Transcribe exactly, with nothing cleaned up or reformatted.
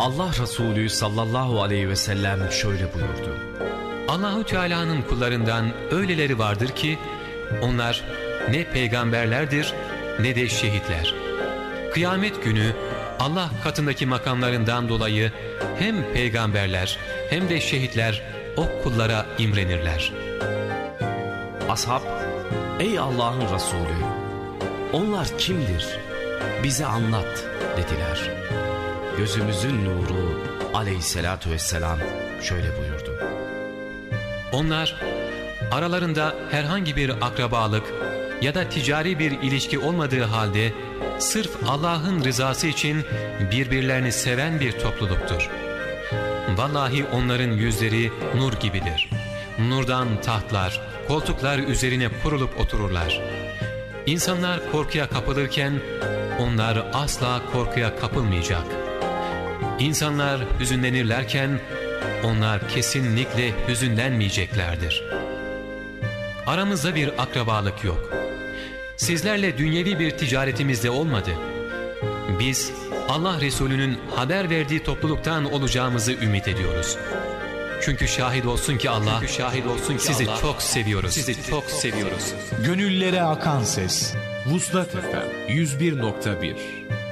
Allah Resulü sallallahu aleyhi ve sellem şöyle buyurdu: Allahu Teala'nın kullarından öyleleri vardır ki onlar ne peygamberlerdir ne de şehitler. Kıyamet günü Allah katındaki makamlarından dolayı hem peygamberler hem de şehitler o kullara imrenirler. Ashab, ey Allah'ın Resulü, onlar kimdir? Bize anlat dediler. Gözümüzün nuru aleyhissalatu vesselam şöyle buyurdu: Onlar aralarında herhangi bir akrabalık ya da ticari bir ilişki olmadığı halde sırf Allah'ın rızası için birbirlerini seven bir topluluktur. Vallahi onların yüzleri nur gibidir. Nurdan tahtlar, koltuklar üzerine kurulup otururlar. İnsanlar korkuya kapılırken onlar asla korkuya kapılmayacak. İnsanlar hüzünlenirlerken onlar kesinlikle hüzünlenmeyeceklerdir. Aramızda bir akrabalık yok. Sizlerle dünyevi bir ticaretimiz de olmadı. Biz Allah Resulü'nün haber verdiği topluluktan olacağımızı ümit ediyoruz. Çünkü şahit olsun ki Allah, Çünkü şahit olsun ki sizi Allah, çok seviyoruz. Sizi çok seviyoruz. Gönüllere akan ses. Vuslat F M yüz bir nokta bir